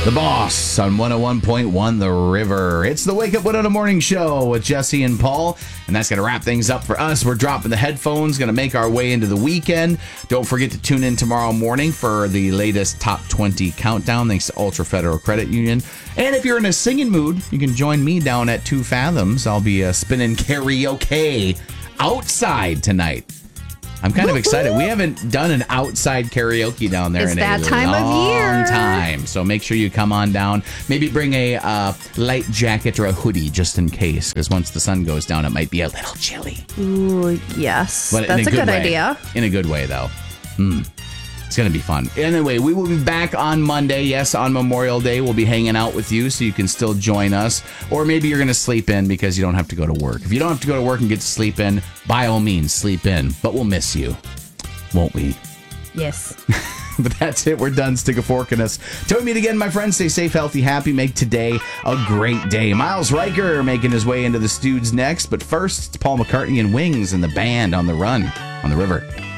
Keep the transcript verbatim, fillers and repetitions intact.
The Boss on one oh one point one The River. It's the Wake Up Winona Morning Show with Jesse and Paul. And that's going to wrap things up for us. We're dropping the headphones, going to make our way into the weekend. Don't forget to tune in tomorrow morning for the latest Top twenty Countdown, thanks to Ultra Federal Credit Union. And if you're in a singing mood, you can join me down at Two Fathoms. I'll be uh, spinning karaoke outside tonight. I'm kind of excited. We haven't done an outside karaoke down there it's in that a time long of year. time. So make sure you come on down. Maybe bring a uh, light jacket or a hoodie just in case, because once the sun goes down, it might be a little chilly. Ooh, yes. But That's in a, a good, good way. idea. In a good way, though. Hmm. It's going to be fun. Anyway, we will be back on Monday. Yes, on Memorial Day, we'll be hanging out with you so you can still join us. Or maybe you're going to sleep in because you don't have to go to work. If you don't have to go to work and get to sleep in, by all means, sleep in. But we'll miss you. Won't we? Yes. But that's it. We're done. Stick a fork in us. Till we meet again, my friends, stay safe, healthy, happy. Make today a great day. Miles Riker making his way into the Stoods next. But first, it's Paul McCartney and Wings and the band on the run on the river.